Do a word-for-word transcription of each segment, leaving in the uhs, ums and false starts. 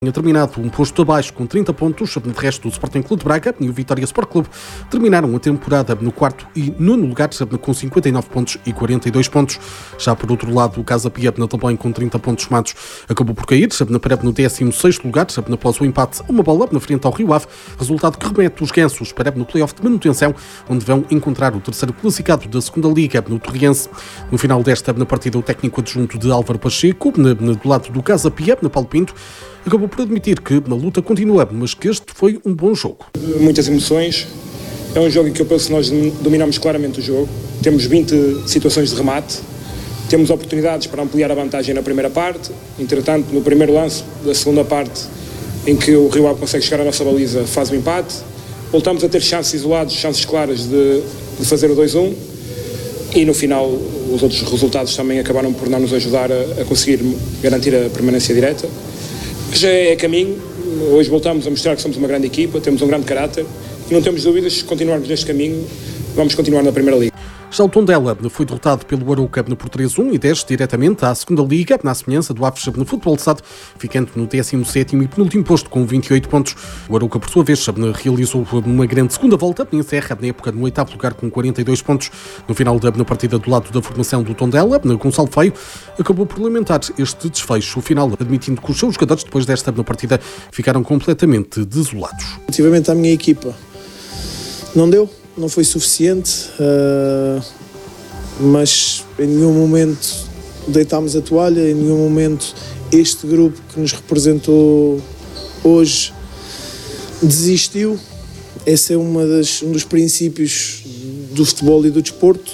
Tinha terminado um posto abaixo com trinta pontos, de resto o Sporting Clube de Braga e o Vitória Sport Clube terminaram a temporada no quarto e nono lugar com cinquenta e nove pontos e quarenta e dois pontos. Já por outro lado, o Casa Pia também com trinta pontos somados acabou por cair, para no décimo sexto lugar, após o empate a uma bola na frente ao Rio Ave, resultado que remete os gansos para no play-off de manutenção, onde vão encontrar o terceiro classificado da segunda Liga, no Torriense. No final desta na partida, o técnico adjunto de Álvaro Pacheco, do lado do Casa Pia, na Paulo Pinto, acabou por admitir que a luta continua, mas que este foi um bom jogo. Muitas emoções. É um jogo em que eu penso que nós dominamos claramente o jogo. Temos vinte situações de remate. Temos oportunidades para ampliar a vantagem na primeira parte. Entretanto, no primeiro lance da segunda parte, em que o Rio Ave consegue chegar à nossa baliza, faz o empate. Voltamos a ter chances isoladas, chances claras de, de fazer o dois a um. E no final, os outros resultados também acabaram por não nos ajudar a, a conseguir garantir a permanência direta. Já é caminho, hoje voltamos a mostrar que somos uma grande equipa, temos um grande caráter e não temos dúvidas, se continuarmos neste caminho, vamos continuar na Primeira Liga. Já o Tondela foi derrotado pelo Arouca por três a um e desce diretamente à segunda Liga, na semelhança do Aves no Futebol de Sado, ficando no décimo sétimo e penúltimo posto com vinte e oito pontos. O Arouca, por sua vez, realizou uma grande segunda volta, encerra na época no oitavo lugar com quarenta e dois pontos. No final da na partida do lado da formação do Tondela, Gonçalo Feio acabou por lamentar este desfecho final, admitindo que os seus jogadores, depois desta na partida, ficaram completamente desolados. Relativamente à minha equipa, não deu. Não foi suficiente, uh, mas em nenhum momento deitámos a toalha, em nenhum momento este grupo que nos representou hoje desistiu. Esse é uma das, um dos princípios do futebol e do desporto,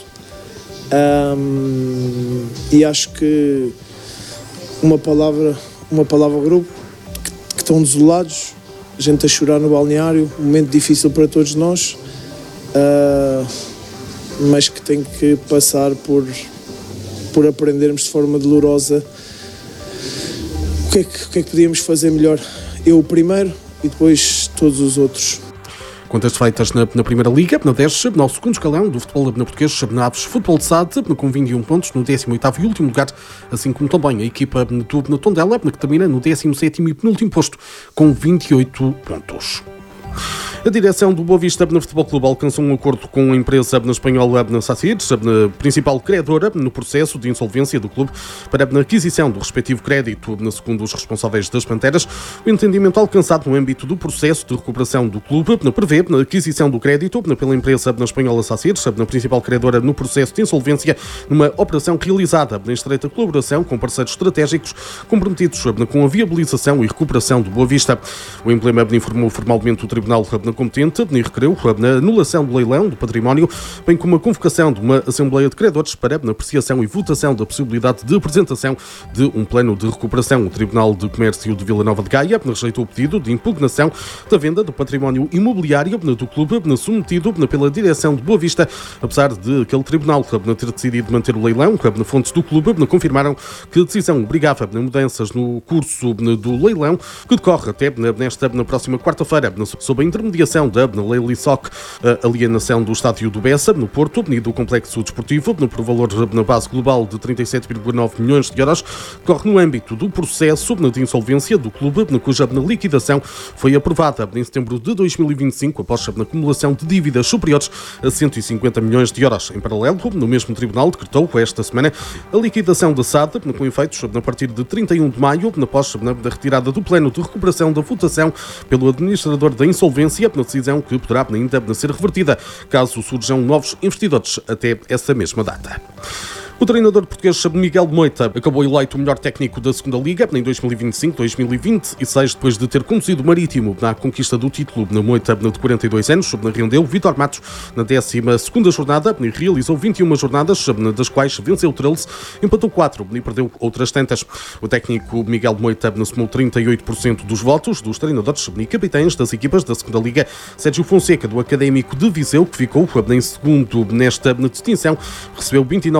um, e acho que uma palavra, uma palavra ao grupo, que, que estão desolados, gente a chorar no balneário, um momento difícil para todos nós. Uh, mas que tem que passar por, por aprendermos de forma dolorosa o que, é que, o que é que podíamos fazer melhor, eu primeiro e depois todos os outros. Contas feitas na, na Primeira Liga, na dez, no segundo escalão do futebol na português, na Aves Futebol de Sado, com vinte e um pontos, no décimo oitavo e último lugar, assim como também a equipa do na Tondela, que termina no décimo sétimo e penúltimo posto, com vinte e oito pontos. A direção do Boa Vista Futebol Clube alcançou um acordo com a empresa espanhola Sacyr, a principal credora no processo de insolvência do clube, para a aquisição do respectivo crédito. Segundo os responsáveis das Panteras, o entendimento alcançado no âmbito do processo de recuperação do clube prevê a aquisição do crédito pela empresa espanhola Sacyr, a principal credora no processo de insolvência, numa operação realizada em estreita colaboração com parceiros estratégicos comprometidos com a viabilização e recuperação do Boa Vista. O emblema informou formalmente o Tribunal competente e requereu a anulação do leilão do património, bem como a convocação de uma Assembleia de Credores para a apreciação e votação da possibilidade de apresentação de um plano de recuperação. O Tribunal de Comércio de Vila Nova de Gaia rejeitou o pedido de impugnação da venda do património imobiliário do clube submetido pela direção de Boa Vista, apesar de aquele tribunal ter decidido manter o leilão. Fontes do clube confirmaram que a decisão obrigava mudanças no curso do leilão, que decorre até nesta na próxima quarta-feira, sob a intermediação da Leili Soc, a alienação do estádio do Bessa, no Porto, e do complexo desportivo, por valor na base global de trinta e sete vírgula nove milhões de euros, corre no âmbito do processo de insolvência do clube, cuja liquidação foi aprovada em setembro de dois mil e vinte e cinco, após a acumulação de dívidas superiores a cento e cinquenta milhões de euros. Em paralelo, no mesmo tribunal decretou esta semana a liquidação da S A D, com efeitos a partir de trinta e um de maio, após a retirada do plano de recuperação da votação pelo administrador da insolvência, na decisão que poderá ainda ser revertida caso surjam novos investidores até essa mesma data. O treinador português Miguel Moita acabou eleito o melhor técnico da segunda Liga em dois mil e vinte e cinco dois mil e vinte e seis, depois de ter conduzido o Marítimo na conquista do título. Na Moita, de quarenta e dois anos, rendeu Vítor Matos na décima segunda jornada e realizou vinte e uma jornadas, das quais venceu treze, empatou quatro e perdeu outras tantas. O técnico Miguel Moita somou trinta e oito por cento dos votos dos treinadores e capitães das equipas da segunda Liga. Sérgio Fonseca, do Académico de Viseu, que ficou em segundo nesta distinção, recebeu vinte e nove vírgula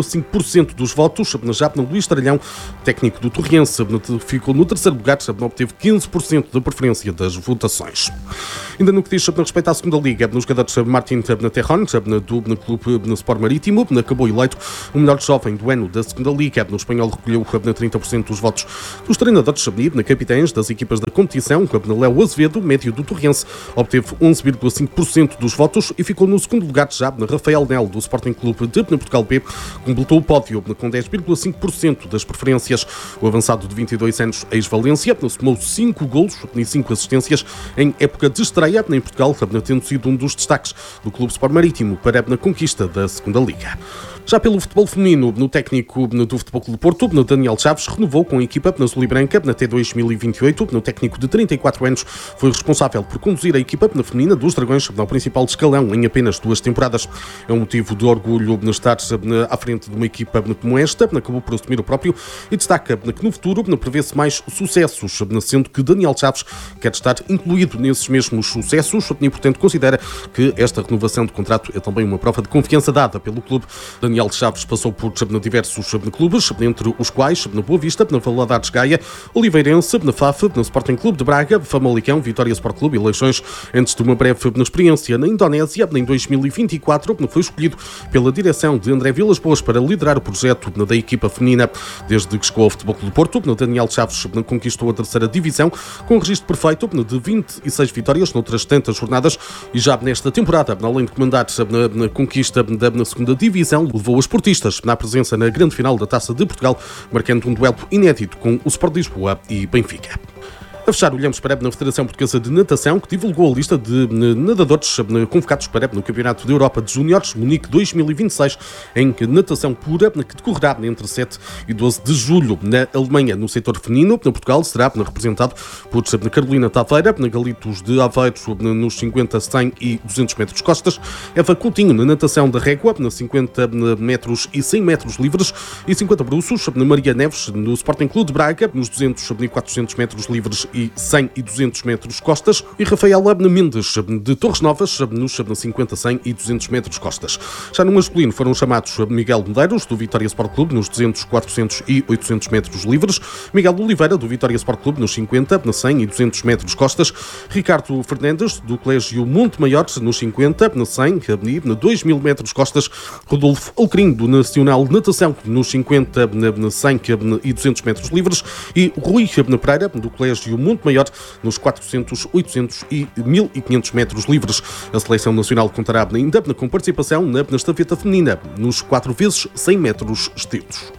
cinco por cento dos votos. Já no Luís Tralhão, técnico do Torrense, ficou no terceiro lugar, obteve quinze por cento da preferência das votações. Ainda no que diz respeito à segunda Liga, nos jogadores Martin Terron, do Clube Sport Marítimo, acabou eleito o melhor jovem do ano da segunda Liga. No espanhol recolheu trinta por cento dos votos dos treinadores, capitães das equipas da competição. Léo Azevedo, médio do Torrense, obteve onze vírgula cinco por cento dos votos e ficou no segundo lugar já Rafael Nel, do Sporting Clube de Portugal B, completou o pódio com dez vírgula cinco por cento das preferências. O avançado de vinte e dois anos, ex-Valência, somou cinco golos e cinco assistências em época de estreia em Portugal, tendo sido um dos destaques do Clube Sport Marítimo para a conquista da segunda Liga. Já pelo futebol feminino, no técnico do Futebol Clube do Porto, Daniel Chaves, renovou com a equipa na Azul e Branca até dois mil e vinte e oito. O técnico de trinta e quatro anos foi responsável por conduzir a equipa na feminina dos Dragões ao principal escalão em apenas duas temporadas. É um motivo de orgulho estar à frente de uma equipa como esta, acabou por assumir o próprio e destaca que no futuro prevê-se mais sucessos, sendo que Daniel Chaves quer estar incluído nesses mesmos sucessos e, portanto, considera que esta renovação de contrato é também uma prova de confiança dada pelo clube. Daniel Chaves passou por diversos clubes, entre os quais na Boa Vista, na Valadares Gaia, Oliveirense, na F A F, no Sporting Clube de Braga, Famalicão, Vitória Sport Clube e Leixões. Antes de uma breve experiência na Indonésia, em dois mil e vinte e quatro, foi escolhido pela direção de André Vilas Boas para liderar o projeto da equipa feminina. Desde que chegou ao Futebol Clube do Porto, Daniel Chaves conquistou a terceira divisão com um registro perfeito de vinte e seis vitórias noutras tantas jornadas e já nesta temporada, além de comandar na conquista da segunda divisão, levou os esportistas na presença na grande final da Taça de Portugal, marcando um duelo inédito com o Sport Lisboa e Benfica. A fechar, olhamos para a Federação Portuguesa de Natação, que divulgou a lista de nadadores convocados para o Campeonato da Europa de Júniores Munique dois mil e vinte e seis em natação pura, que decorrerá entre sete e doze de julho na Alemanha. No setor feminino, na Portugal, será representado por Carolina Taveira, na Galitos de Aveiro, nos cinquenta, cem e duzentos metros costas, Eva Coutinho na natação da régua, nos cinquenta metros e cem metros livres, e cinquenta bruços, na Maria Neves, no Sporting Clube de Braga, nos duzentos e quatrocentos metros livres e cem e duzentos metros costas, e Rafaela Mendes de Torres Novas nos cinquenta, cem e duzentos metros costas. Já no masculino foram chamados Miguel Medeiros do Vitória Sport Clube nos duzentos, quatrocentos e oitocentos metros livres, Miguel Oliveira do Vitória Sport Clube nos cinquenta, cem e duzentos metros costas, Ricardo Fernandes do Colégio Monte Maior nos cinquenta, cem e dois mil metros costas, Rodolfo Alcrim do Nacional Natação nos cinquenta, cem e duzentos metros livres e Rui Pereira do Colégio Monte Maior nos quatrocentos, oitocentos e mil e quinhentos metros livres. A Seleção Nacional contará ainda com participação na estafeta feminina nos quatro vezes cem metros estilos.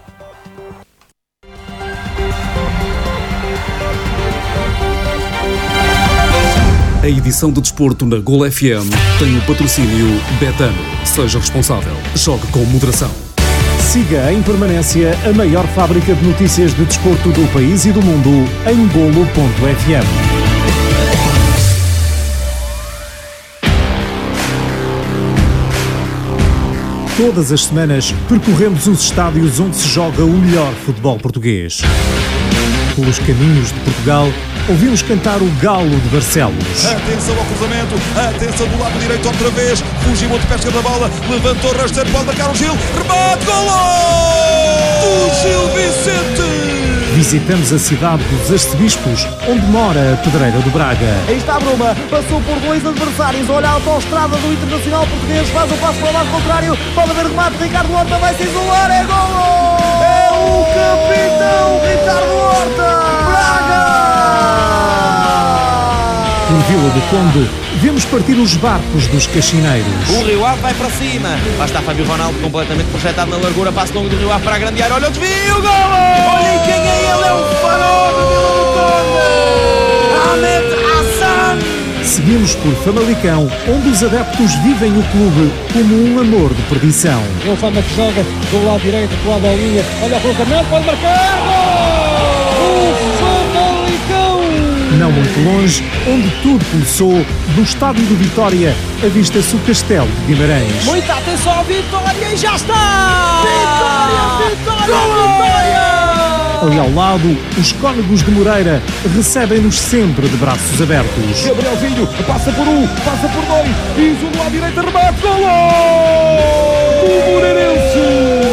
A edição de desporto na Gol F M tem o patrocínio Betano. Seja responsável. Jogue com moderação. Siga em permanência a maior fábrica de notícias de desporto do país e do mundo em golo ponto f m. Todas as semanas percorremos os estádios onde se joga o melhor futebol português. Pelos caminhos de Portugal, ouvimos cantar o Galo de Barcelos. Atenção ao cruzamento, atenção do lado direito outra vez, fugiu de pesca da bola, levantou o rasteiro, pode marcar o Gil, remate, golo! Do Gil Vicente! Visitamos a cidade dos Arcebispos, onde mora a Pedreira do Braga. Aí está a Bruma, passou por dois adversários, olha a autoestrada do Internacional Português, faz o passo para o lado contrário, pode haver remate, Ricardo Horta vai se isolar, é golo! É o capitão Ricardo Horta! Por Vila do Conde, vemos partir os barcos dos caxineiros. O Rio Ave vai para cima. Lá está Fábio Ronaldo completamente projetado na largura. Passo longo do Rio Ave para a grande área. Olha o desvio, golo! Olha quem é ele, é o farol do Vila do Conde! Ahmed Hassan! Seguimos por Famalicão, onde os adeptos vivem o clube como um amor de perdição. É o Fama que joga do lado direito, do lado da linha. Olha o cruzamento, pode marcar! Gol! O Famalicão! Não muito longe, onde tudo começou, do estádio do Vitória, avista-se o Castelo de Guimarães. Muita atenção ao Vitória e já está! Vitória, Vitória, Gol! Vitória! Ali ao lado, os Cónegos de Moreira recebem-nos sempre de braços abertos. Gabrielzinho passa por um, passa por dois, piso do lado direito, remate, golo! O Moreirense!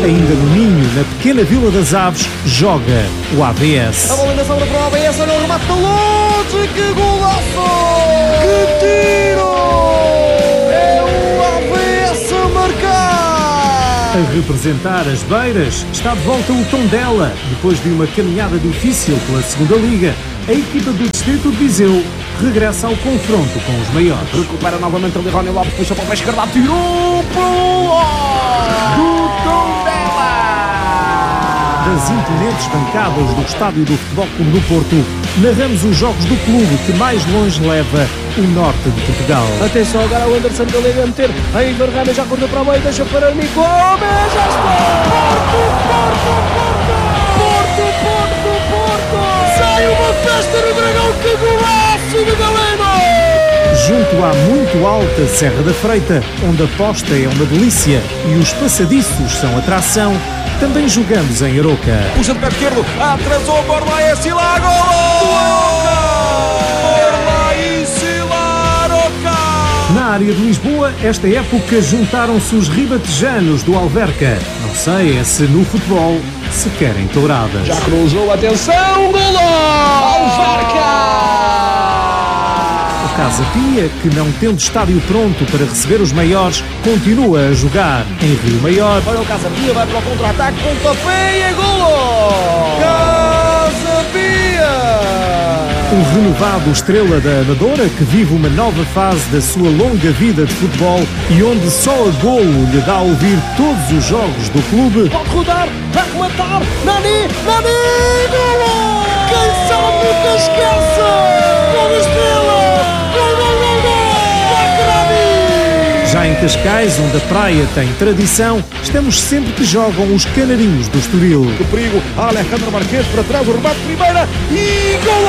Ainda no Minho, na pequena Vila das Aves, joga o A V S. A bola ainda sobra para o A V S, olha o remate de longe, que golaço! Que tiro! É o A V S a marcar! A representar as beiras está de volta o Tondela. Depois de uma caminhada difícil pela segunda Liga, a equipa do Distrito de Viseu regressa ao confronto com os maiores. Recupera novamente ali Rony Lopes, puxa para o pé esquerdo, tirou para o gol do Tondela! Das imponentes bancadas do Estádio do Futebol Clube do Porto, narramos os jogos do clube que mais longe leva o norte de Portugal. Atenção agora o Anderson Galego a meter, aí Vergana já cortou para o meio, deixa para o Nico Gomes, já está! Porto, Porto, Porto, Porto, Porto! Sai uma festa no Dragão, que golaço de Galeno! Junto à muito alta Serra da Freita, onde a posta é uma delícia e os passadiços são atração, também jogamos em Aroca. Puxa de pé esquerdo, atrasou, Borla e Sila, golo! Borla e Sila, Aroca! Na área de Lisboa, esta época juntaram-se os ribatejanos do Alverca. Não sei é se no futebol se querem touradas. Já cruzou, atenção, golo! Alverca! O Casa Pia, que não tendo estádio pronto para receber os maiores, continua a jogar em Rio Maior. Olha o Casa Pia, vai para o contra-ataque, pontapé e é golo! Casa Pia! O renovado estrela da Amadora, que vive uma nova fase da sua longa vida de futebol e onde só a golo lhe dá a ouvir todos os jogos do clube. Pode rodar, vai rematar, Nani, Nani, golo! Quem sabe nunca esquece! Golo estrela! Já em Cascais, onde a praia tem tradição, estamos sempre que jogam os canarinhos do Estoril. Que perigo, Alejandro Marquês para trás, o remate primeira e golo!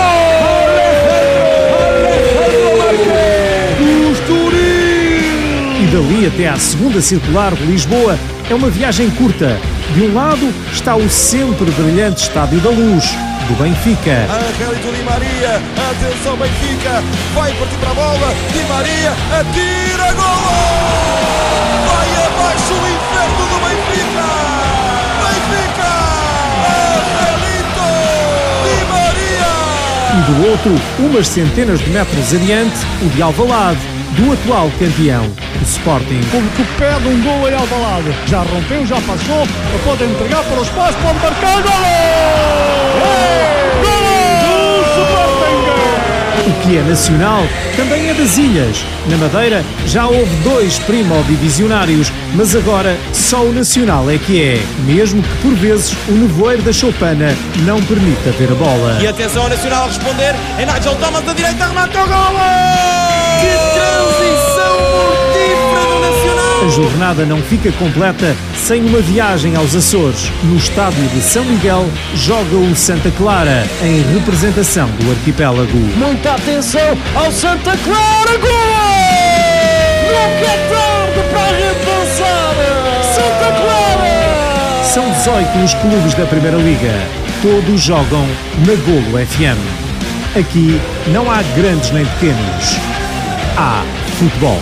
Alejandro Marquês do Estoril! E dali até à segunda circular de Lisboa é uma viagem curta. De um lado está o sempre brilhante Estádio da Luz, do Benfica. Angelito Di Maria, atenção Benfica, vai partir para a bola, Di Maria, atira, golo! Vai abaixo o inferno do Benfica! Benfica! Angelito Di Maria! E do outro, umas centenas de metros adiante, o de Alvalade, do atual campeão, o Sporting. O público pede um gol em Alvalade. Já rompeu, já passou, pode entregar para o espaço, pode marcar, golo! O que é nacional também é das ilhas. Na Madeira já houve dois primodivisionários, mas agora só o nacional é que é, mesmo que por vezes o nevoeiro da choupana não permita ver a bola. E atenção ao nacional a responder, é Nigel Thomas da direita, remata o golo! Que transição mortífera do nacional! A jornada não fica completa sem uma viagem aos Açores. No estádio de São Miguel joga o Santa Clara, em representação do arquipélago. Muita atenção ao Santa Clara, gol! Nunca é tarde para repensar! Santa Clara! São dezoito os clubes da Primeira Liga. Todos jogam na Golo F M. Aqui não há grandes nem pequenos. Há futebol.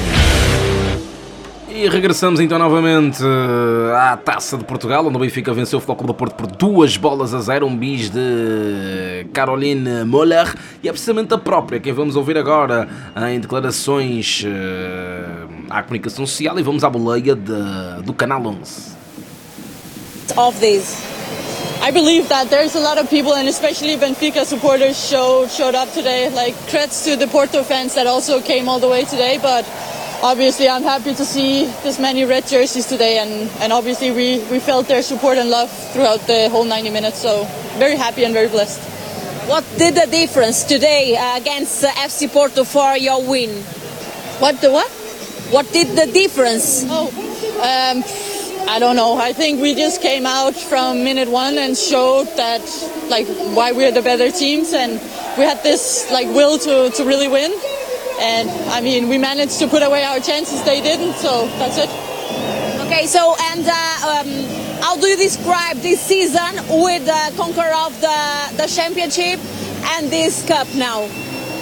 E regressamos então novamente à Taça de Portugal, onde o Benfica venceu o Futebol Clube do Porto por duas bolas a zero, um bis de Caroline Moller, e é precisamente a própria quem vamos ouvir agora em declarações à comunicação social, e vamos à boleia de, do Canal onze. Of these, I believe that there's a lot of people, and especially Benfica supporters, showed showed up today. Like, credits to the Porto fans that also came all the way today, but obviously I'm happy to see this many red jerseys today, and, and obviously we, we felt their support and love throughout the whole ninety minutes, so very happy and very blessed. What did the difference today uh, against uh, F C Porto for your win? What the what? What did the difference? Oh, um, I don't know. I think we just came out from minute one and showed that, like, why we're the better teams, and we had this, like, will to, to really win. And, I mean, we managed to put away our chances, they didn't, so that's it. Okay, so, and uh, um, how do you describe this season with the conqueror of the, the championship and this cup now?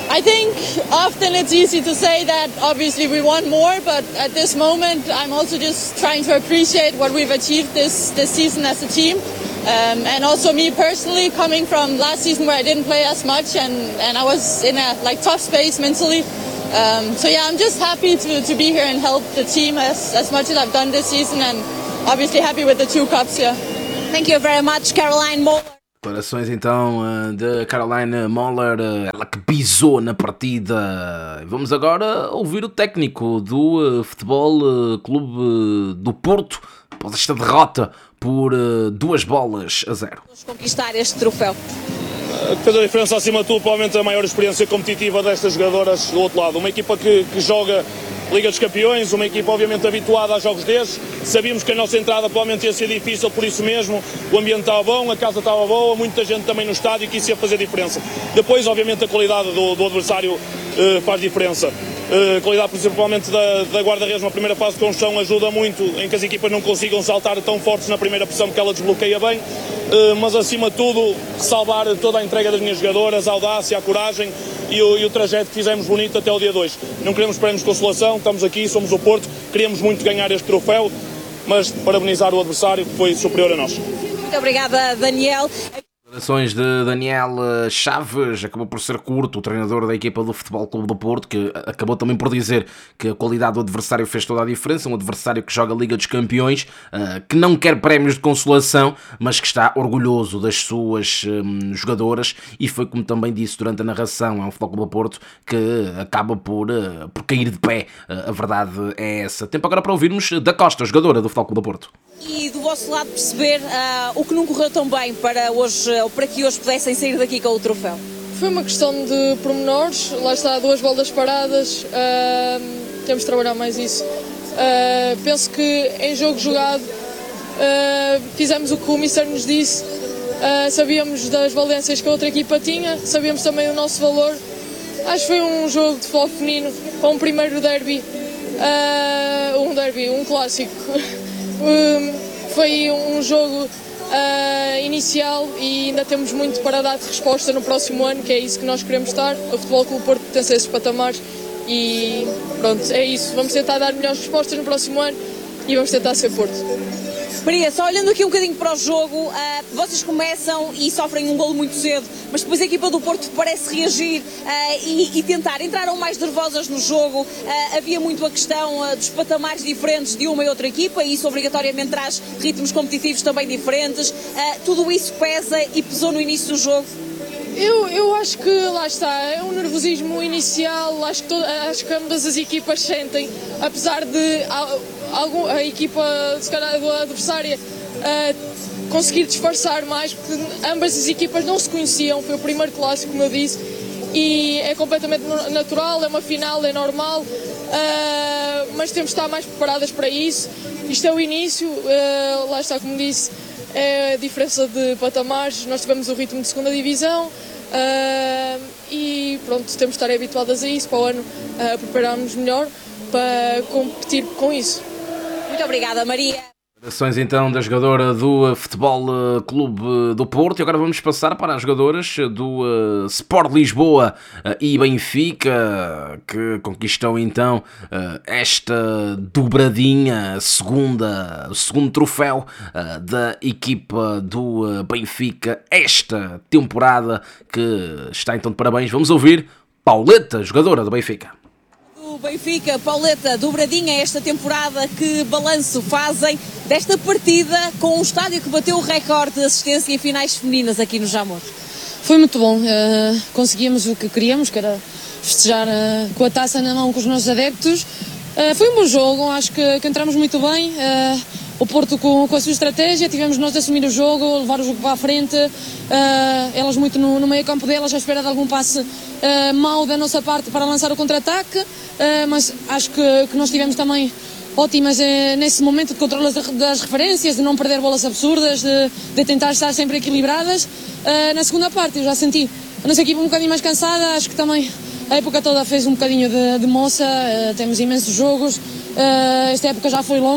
I think often it's easy to say that obviously we want more, but at this moment I'm also just trying to appreciate what we've achieved this, this season as a team. Um, and also me personally, coming from last season where I didn't play as much and, and I was in a like tough space mentally. Um, so yeah, I'm just happy to, to be here and help the team as, as much as I've done this season, and obviously happy with the two cups here. Thank you very much, Caroline Moller. Declarações então de Caroline Moller, ela que pisou na partida. Vamos agora ouvir o técnico do Futebol Clube do Porto após esta derrota por duas bolas a zero. Vamos conquistar este troféu. Fez a diferença acima de tudo, provavelmente a maior experiência competitiva destas jogadoras do outro lado. Uma equipa que, que joga Liga dos Campeões, uma equipa obviamente habituada a jogos desses. Sabíamos que a nossa entrada provavelmente ia ser difícil, por isso mesmo o ambiente estava bom, a casa estava boa, muita gente também no estádio, que isso ia fazer diferença. Depois obviamente a qualidade do, do adversário uh, faz diferença. A uh, qualidade principalmente da, da guarda-redes na primeira fase de construção ajuda muito em que as equipas não consigam saltar tão fortes na primeira pressão, porque ela desbloqueia bem. Uh, mas acima de tudo salvar toda a entrega das minhas jogadoras, a audácia, a coragem e o, e o trajeto que fizemos bonito até o dia dois. Não queremos prémios de consolação, estamos aqui, somos o Porto, queríamos muito ganhar este troféu, mas parabenizar o adversário que foi superior a nós. Muito obrigada, Daniel. Declarações de Daniel Chaves, acabou por ser curto, o treinador da equipa do Futebol Clube do Porto, que acabou também por dizer que a qualidade do adversário fez toda a diferença, um adversário que joga a Liga dos Campeões, que não quer prémios de consolação, mas que está orgulhoso das suas um, jogadoras, e foi como também disse durante a narração ao Futebol Clube do Porto, que acaba por, uh, por cair de pé, uh, a verdade é essa. Tempo agora para ouvirmos da Costa, jogadora do Futebol Clube do Porto. E do vosso lado perceber uh, o que não correu tão bem para, hoje, ou para que hoje pudessem sair daqui com o troféu? Foi uma questão de pormenores, lá está, duas bolas paradas, uh, temos de trabalhar mais isso. Uh, penso que em jogo jogado uh, fizemos o que o mister nos disse, uh, sabíamos das valências que a outra equipa tinha, sabíamos também o nosso valor. Acho que foi um jogo de futebol feminino, para um primeiro derby, uh, um derby, um clássico. Um, foi um jogo uh, inicial e ainda temos muito para dar de resposta no próximo ano, que é isso que nós queremos estar. O Futebol Clube Porto pertence a esses patamares e pronto, é isso. Vamos tentar dar melhores respostas no próximo ano e vamos tentar ser Porto. Maria, só olhando aqui um bocadinho para o jogo, uh, vocês começam e sofrem um golo muito cedo, mas depois a equipa do Porto parece reagir uh, e, e tentar. Entraram mais nervosas no jogo, uh, havia muito a questão uh, dos patamares diferentes de uma e outra equipa, e isso obrigatoriamente traz ritmos competitivos também diferentes. Uh, tudo isso pesa e pesou no início do jogo? Eu, eu acho que, lá está, é um nervosismo inicial, acho que, todo, acho que ambas as equipas sentem, apesar de a, a, a equipa, se calhar, do adversária uh, conseguir disfarçar mais, porque ambas as equipas não se conheciam, foi o primeiro clássico, como eu disse, e é completamente natural, é uma final, é normal, uh, mas temos de estar mais preparadas para isso. Isto é o início, uh, lá está, como disse, é a diferença de patamares, nós tivemos o ritmo de segunda divisão uh, e pronto, temos de estar habituadas a isso, para o ano uh, prepararmos melhor para competir com isso. Muito obrigada, Maria. Declarações então da jogadora do Futebol Clube do Porto, e agora vamos passar para as jogadoras do uh, Sport Lisboa uh, e Benfica, que conquistam então uh, esta dobradinha, segunda, o segundo troféu uh, da equipa do uh, Benfica esta temporada, que está então de parabéns. Vamos ouvir Pauleta, jogadora do Benfica. Benfica, Pauleta, dobradinha esta temporada, que balanço fazem desta partida com um estádio que bateu o recorde de assistência em finais femininas aqui no Jamor? Foi muito bom, uh, conseguimos o que queríamos, que era festejar uh, com a taça na mão com os nossos adeptos. Uh, foi um bom jogo, acho que, que entramos muito bem, uh, o Porto com, com a sua estratégia, tivemos nós de assumir o jogo, levar o jogo para a frente, uh, elas muito no, no meio campo delas, à espera de algum passe uh, mau da nossa parte para lançar o contra-ataque, uh, mas acho que, que nós tivemos também ótimas uh, nesse momento de controle das, das referências, de não perder bolas absurdas, de, de tentar estar sempre equilibradas. Uh, na segunda parte eu já senti a nossa equipa um bocadinho mais cansada, acho que também a época toda fez um bocadinho de, de moça, uh, temos imensos jogos, uh, esta época já foi longa.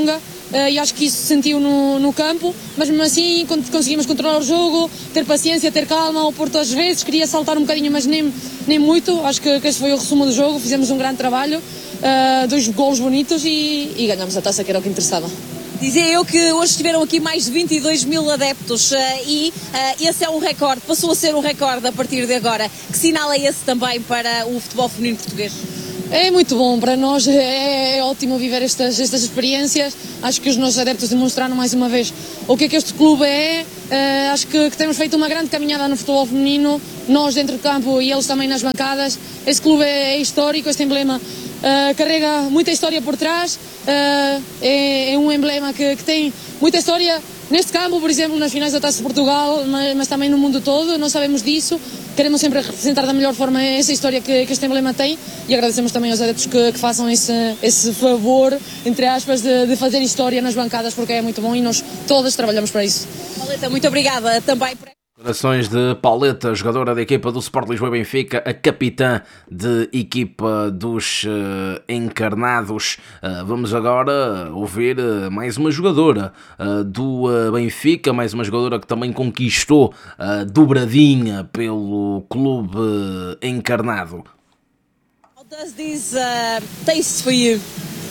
uh, e acho que isso se sentiu no, no campo, mas mesmo assim conseguimos controlar o jogo, ter paciência, ter calma. O Porto às vezes queria saltar um bocadinho, mas nem, nem muito. Acho que, que esse foi o resumo do jogo, fizemos um grande trabalho, uh, dois golos bonitos e, e ganhamos a taça, que era o que interessava. Dizia eu que hoje estiveram aqui mais de vinte e dois mil adeptos uh, e uh, esse é um recorde, passou a ser um recorde a partir de agora. Que sinal é esse também para o futebol feminino português? É muito bom para nós, é, é ótimo viver estas, estas experiências. Acho que os nossos adeptos demonstraram mais uma vez o que é que este clube é. Uh, acho que, que temos feito uma grande caminhada no futebol feminino, nós dentro de campo e eles também nas bancadas. Este clube é, é histórico, este emblema Uh, carrega muita história por trás, uh, é, é um emblema que, que tem muita história neste campo, por exemplo, nas finais da Taça de Portugal, mas, mas também no mundo todo. Nós sabemos disso, queremos sempre representar da melhor forma essa história que, que este emblema tem e agradecemos também aos adeptos que, que façam esse, esse favor, entre aspas, de, de fazer história nas bancadas, porque é muito bom e nós todas trabalhamos para isso. Pauleta, muito obrigada também por... Declarações de Pauleta, jogadora da equipa do Sport Lisboa e Benfica, a capitã de equipa dos uh, encarnados. Uh, vamos agora ouvir uh, mais uma jogadora uh, do uh, Benfica, mais uma jogadora que também conquistou a uh, dobradinha pelo clube uh, encarnado. How does this uh, taste for you?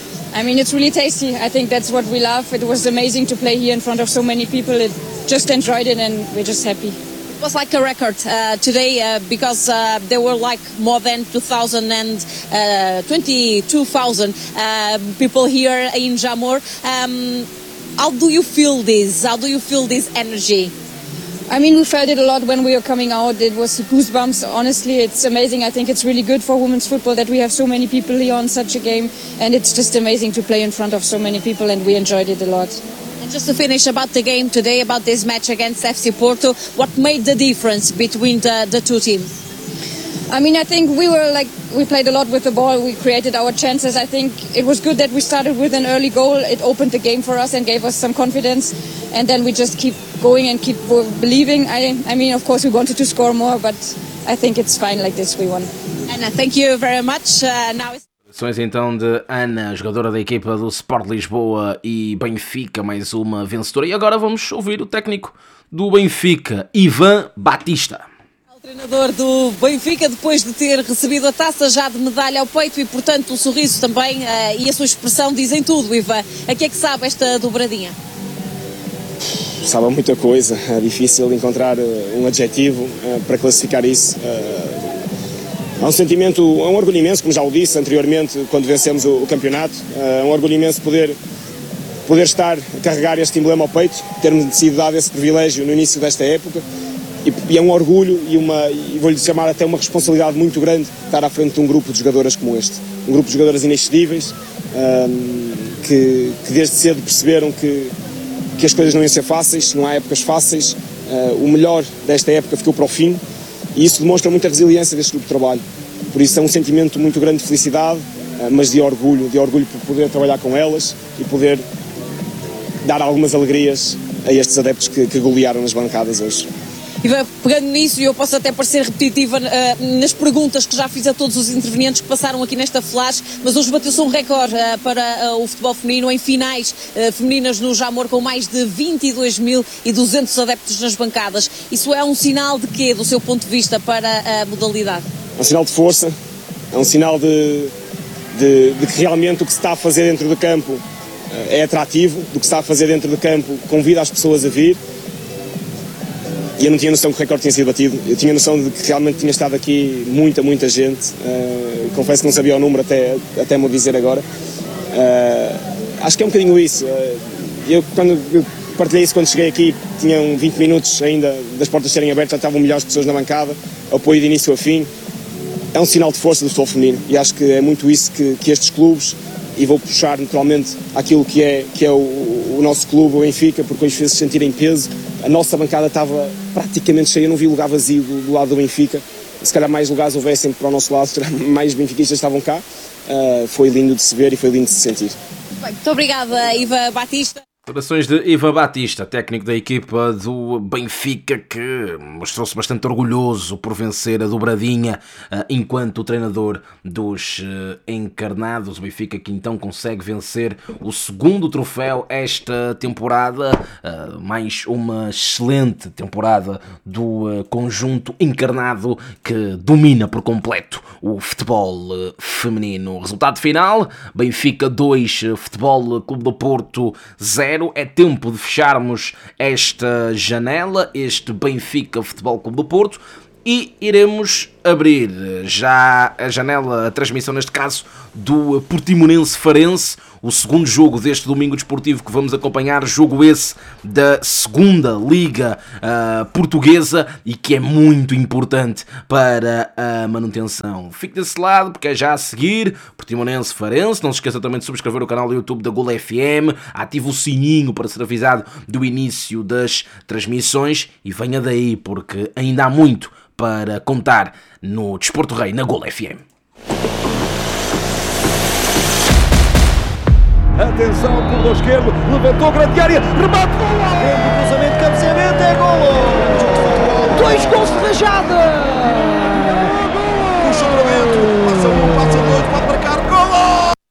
I mean, it's really tasty. I think that's what we love. It was amazing to play here in front of so many people. It just enjoyed it and we're just happy. It was like a record uh, today uh, because uh, there were like more than two thousand and uh, twenty-two thousand uh, people here in Jamor. Um, how do you feel this? How do you feel this energy? I mean, we felt it a lot when we were coming out. It was goosebumps. Honestly, it's amazing. I think it's really good for women's football that we have so many people here on such a game. And it's just amazing to play in front of so many people, and we enjoyed it a lot. And just to finish about the game today, about this match against F C Porto, what made the difference between the, the two teams? I mean, I think we were like, we played a lot with the ball. We created our chances. I think it was good that we started with an early goal. It opened the game for us and gave us some confidence. And then we just keep going and keep believing. I, I mean, of course, we wanted to score more, but I think it's fine like this. We won. Anna, thank you very much. Uh, now it's... Então de Ana, jogadora da equipa do Sport Lisboa e Benfica, mais uma vencedora. E agora vamos ouvir o técnico do Benfica, Ivan Batista. O treinador do Benfica, depois de ter recebido a taça já de medalha ao peito e, portanto, o sorriso também uh, e a sua expressão dizem tudo, Ivan. A que é que sabe esta dobradinha? Sabe muita coisa, é difícil encontrar um adjetivo uh, para classificar isso. Uh, há um sentimento, é um orgulho imenso, como já o disse anteriormente, quando vencemos o, o campeonato. Uh, é um orgulho imenso poder, poder estar a carregar este emblema ao peito, ter-me sido dado esse privilégio no início desta época. E, e é um orgulho e, uma, e vou-lhe chamar até uma responsabilidade muito grande estar à frente de um grupo de jogadoras como este. Um grupo de jogadoras inexcedíveis, um, que, que desde cedo perceberam que que as coisas não iam ser fáceis, não há épocas fáceis, uh, o melhor desta época ficou para o fim e isso demonstra muita resiliência deste grupo de trabalho. Por isso é um sentimento muito grande de felicidade, uh, mas de orgulho, de orgulho por poder trabalhar com elas e poder dar algumas alegrias a estes adeptos que, que golearam nas bancadas hoje. E pegando nisso, e eu posso até parecer repetitiva uh, nas perguntas que já fiz a todos os intervenientes que passaram aqui nesta flash, mas hoje bateu-se um recorde uh, para uh, o futebol feminino em finais uh, femininas no Jamor, com mais de vinte e dois mil e duzentos adeptos nas bancadas. Isso é um sinal de quê, do seu ponto de vista, para a modalidade? É um sinal de força, é um sinal de, de, de que realmente o que se está a fazer dentro do campo uh, é atrativo, do que se está a fazer dentro do campo convida as pessoas a vir. E eu não tinha noção que o recorde tinha sido batido. Eu tinha noção de que realmente tinha estado aqui muita, muita gente. Uh, confesso que não sabia o número até, até me dizer agora. Uh, acho que é um bocadinho isso. Uh, eu, quando eu partilhei isso quando cheguei aqui, tinham vinte minutos ainda das portas serem abertas, já estavam milhares de pessoas na bancada, apoio de início a fim. É um sinal de força do futebol feminino e acho que é muito isso que, que estes clubes, e vou puxar naturalmente aquilo que é, que é o, o nosso clube, o Benfica, porque hoje fez-se sentir em peso. A nossa bancada estava praticamente cheia, eu não vi lugar vazio do, do lado do Benfica. Se calhar mais lugares houvessem para o nosso lado, mais benfiquistas estavam cá. Uh, foi lindo de se ver e foi lindo de se sentir. Bem, muito obrigada, Iva Batista. Declarações de Ivan Batista, técnico da equipa do Benfica, que mostrou-se bastante orgulhoso por vencer a dobradinha enquanto treinador dos encarnados. O Benfica que então consegue vencer o segundo troféu esta temporada, mais uma excelente temporada do conjunto encarnado que domina por completo o futebol feminino. Resultado final, Benfica dois, Futebol Clube do Porto zero. É tempo de fecharmos esta janela, este Benfica Futebol Clube do Porto, e iremos abrir já a janela, a transmissão neste caso, do Portimonense-Farense, o segundo jogo deste domingo desportivo que vamos acompanhar, jogo esse da segunda Liga uh, Portuguesa e que é muito importante para a manutenção. Fique desse lado porque é já a seguir, Portimonense-Farense. Não se esqueça também de subscrever o canal do YouTube da Gol F M, ative o sininho para ser avisado do início das transmissões e venha daí porque ainda há muito para contar no Desporto Rei na Gol F M. Atenção, pelo esquerdo, levantou grande área, remate, gol!